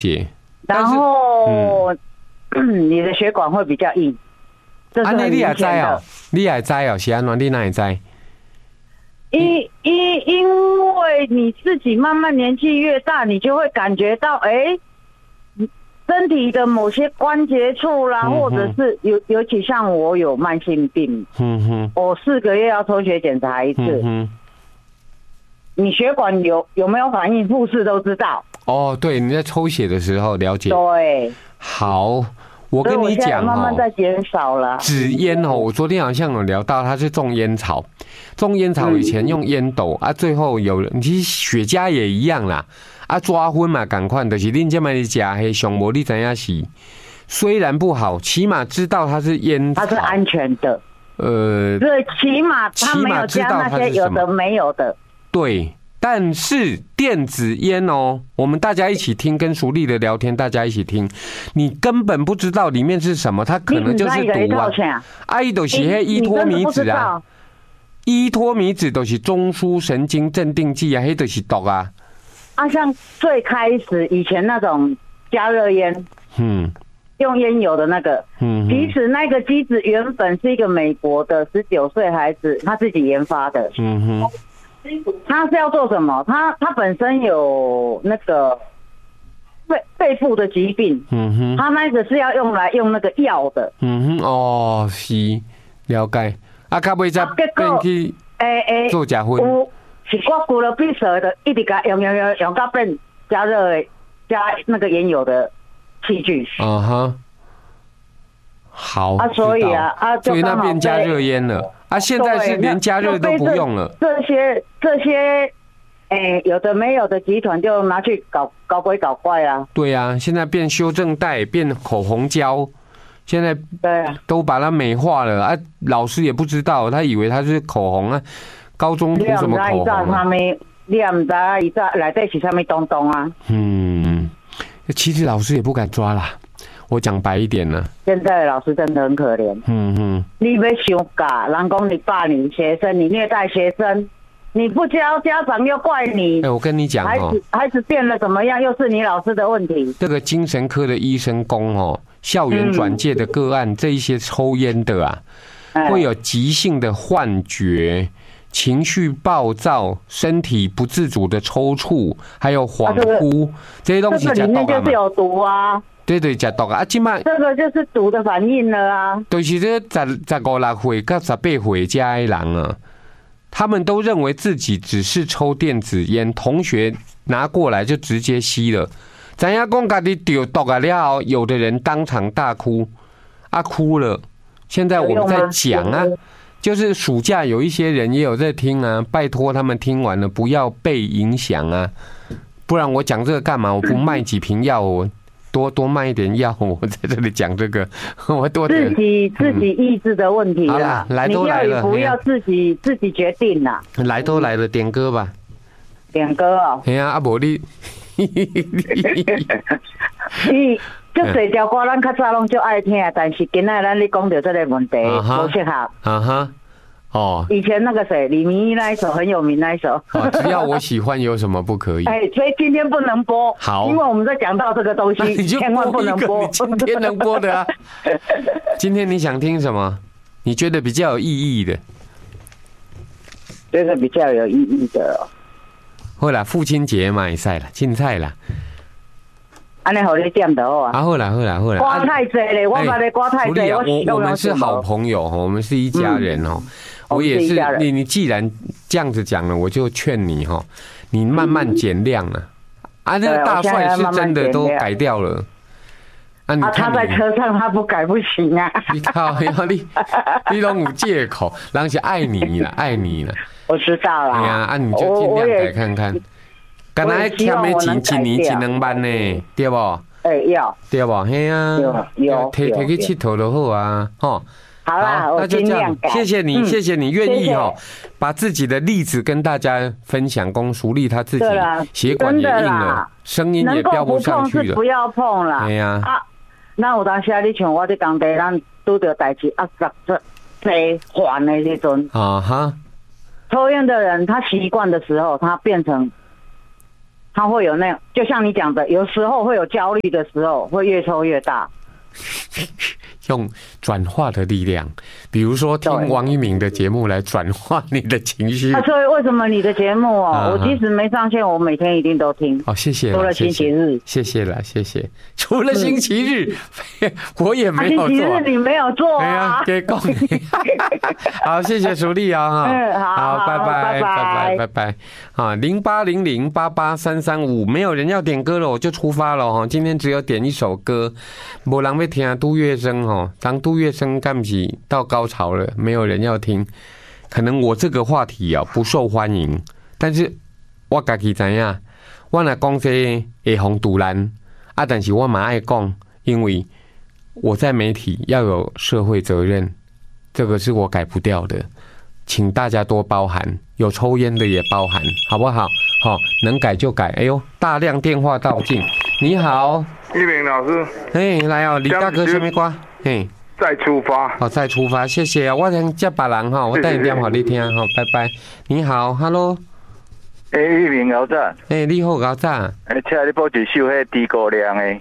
然后你的血管会比较硬，这是很明显的。 你也知哦，是安怎？你哪会知？ 因为你自己慢慢年纪越大，你就会感觉到，身体的某些关节处啦，或者是尤其像我有慢性病，我4个月要抽血检查一次，你血管有没有反应，护士都知道。哦， 对，你在抽血的时候了解。 对， 好。我跟你讲慢慢在减少了。 纸烟我昨天好像有聊到，它是种烟草，种烟草以前用烟斗最后其实雪茄也一样啦，抓昏嘛，赶快就是恁这么的吃黑熊魔，你怎样洗？虽然不好，起码知道它是烟草， 它是安全的。对，起码它没有加那些有的没有的。 对。但是电子烟我们大家一起听，跟淑丽的聊天，大家一起听，你根本不知道里面是什么，它可能就是毒啊！伊就是迄依托米酯啊，依托米酯都是中枢神经镇定剂啊，迄就是毒啊！ 像最开始以前那种加热烟，用烟油的那个，其实那个机子原本是一个美国的19岁孩子他自己研发的，他是要做什么？他本身有那个肺部的疾病，他那个是要用那个药的， 是了解。到尾再变去做假婚， 是我顾了必舍的，一直给用到变加热加那个烟油的器具。 好所以所以那变加热烟了。现在是连加热都不用了。 这些，有的没有的集团就拿去搞鬼搞怪啊。 对啊，现在变修正带，变口红胶，现在都把它美化了老师也不知道，他以为它是口红啊，高中涂什么口红啊？ 你也不知道里面是什么东东啊？ 其实老师也不敢抓啦。我讲白一点呢， 现在的老师真的很可怜。你要想假，人讲你霸凌学生，你虐待学生，你不教家长又怪你。 我跟你讲孩子变了怎么样，又是你老师的问题。 这个精神科的医生公校园转介的个案，这一些抽烟的会有急性的幻觉、情绪暴躁、身体不自主的抽搐，还有恍惚，这些东西里面就是有毒啊。 对，吃毒这个就是毒的反应了啊！ 就是这15、16岁到18岁这些人他们都认为自己只是抽电子烟，同学拿过来就直接吸了。咱要讲自己丢毒了，有的人当场大哭，哭了。现在我们在讲就是暑假有一些人也有在听拜托他们听完了不要被影响不然我讲这个干嘛？我不卖几瓶药多卖一点药，我在这里讲这个，我多自己意志的问题啦。 来都来了， 你要不要自己决定啦？ 来都来了，点歌吧。 点歌哎呀，不你， 就这条歌咱较早拢就爱听，但是今仔咱你讲到这个问题，不适合。以前那个谁，李明一那一首很有名那一首。 只要我喜欢，有什么不可以？ 所以今天不能播。 好， 因为我们在讲到这个东西，千万不能播。 今天能播的今天你想听什么？你觉得比较有意义的？ 觉得比较有意义的。 好啦，父亲节嘛，会使啦，凊彩啦。 安尼互你点就好好啦。 歌太济咧，我把你歌太济， 我们是好朋友我们是一家人我也是，你既然这样子讲了，我就劝你你慢慢减量了。那个大帅是真的都改掉了。 他在车上他不改不行啊！ 你靠，你都有借口，人是爱你了。 我知道啦。 对你就尽量改看看。刚才欠的钱1年1、2万呢，对不？ 要对不？嘿有提去佚佗就好啊， 好啦， 那就这样，谢谢你，谢谢你愿意把自己的例子跟大家分享。龚淑丽她自己血管也硬了，声音也飙不上去了， 不要碰啦。 哎呀， 那有当时你像我在工地，咱拄到代志这烦的这阵抽烟的人，他习惯的时候，他变成它会有那样，就像你讲的，有时候会有焦虑的时候，会越抽越大。 用转化的力量，比如说听王一鸣的节目来转化你的情绪。 所以为什么你的节目我即使没上线，我每天一定都听。 谢谢。 除了星期日， 谢谢了，谢谢。除了星期日，我也没有做。 星期日你没有做啊？给恭喜。好，谢谢淑丽啊。好，拜拜。0800883355，没有人要点歌了，我就出发了哈。今天只有点一首歌，没人要听杜月笙哈。当杜月笙干起到高潮了，没有人要听，可能我这个话题不受欢迎，但是我自己知道，我若讲这会红杜兰啊，但是我蛮爱讲，因为我在媒体要有社会责任，这个是我改不掉的，请大家多包涵，有抽烟的也包含，好不好？好，能改就改。哎呦，大量电话到境，你好， 一鸣老师， 来李大哥什么歌？ 再出发。 再出发，谢谢啊！我想接别人哈，我带你点给你听哈，拜拜。你好 ，Hello。 一鸣老早。 你好，老早。 请你播一首迄低高粱的。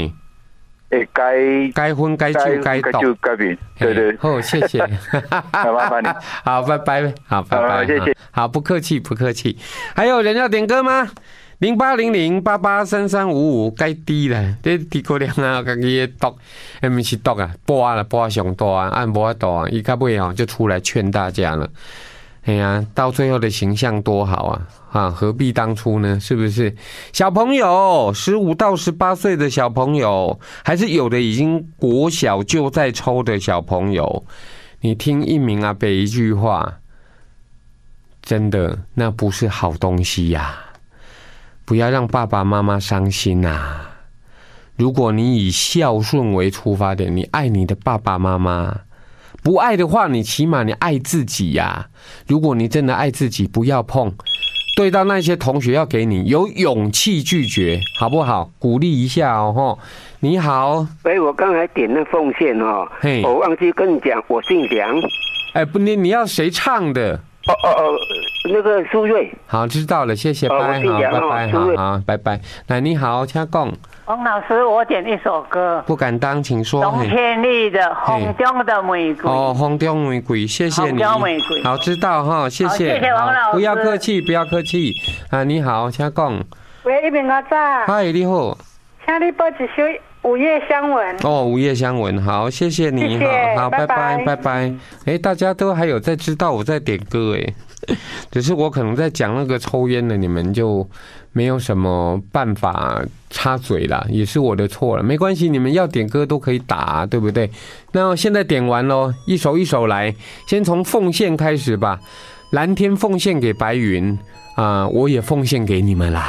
该婚该酒该斗。对。好，谢谢。 麻烦你。 好，拜拜。好，拜拜。谢谢。好，不客气，不客气。还有人要点歌吗？0800883355，该低了，这低高粱啊，家己的毒，不是毒啊，波上大啊，按无大啊，伊到尾就出来劝大家了。到最后的形象多好啊！何必当初呢？是不是？小朋友，15到18岁的小朋友，还是有的已经国小就在抽的小朋友，你听一鸣阿伯一句话，真的那不是好东西呀！不要让爸爸妈妈伤心啊！如果你以孝顺为出发点，你爱你的爸爸妈妈，不爱的话，你起码你爱自己呀！如果你真的爱自己，不要碰。对到那些同学要给你有勇气拒绝，好不好？鼓励一下哦。你好， 我刚才点那奉献我忘记跟你讲，我姓梁。 不，你要谁唱的？ 那个苏芮。好， 知道了，谢谢，拜，好，拜拜，好，拜拜。来，你好，请讲。 王老师，我点一首歌， 不敢当，请说。 董天丽的《风中的玫瑰》。 风中玫瑰，谢谢你。好，知道哈，谢谢。 谢谢王老师。 不要客气，不要客气。你好，请讲。 喂，一鸣阿早。 嗨，你好。 请你播一首《午夜香吻》。 午夜香吻，好，谢谢你， 谢谢， 好，拜拜，拜拜。大家都还有在知道我在点歌只是我可能在讲那个抽烟的，你们就没有什么办法插嘴啦，也是我的错了，没关系，你们要点歌都可以打，对不对？那现在点完咯，一首一首来，先从奉献开始吧。蓝天奉献给白云我也奉献给你们啦。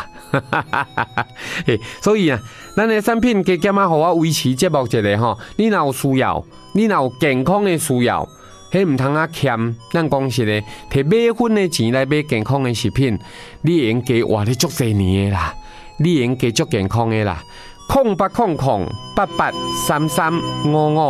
所以咱的产品加减给我维持节目一下你若有需要，你若有健康的需要，迄唔通欠。咱讲实的，摕买粉的钱来买健康的食品，你会用加活咧足侪年的啦，你会用加足健康的啦。0800883355。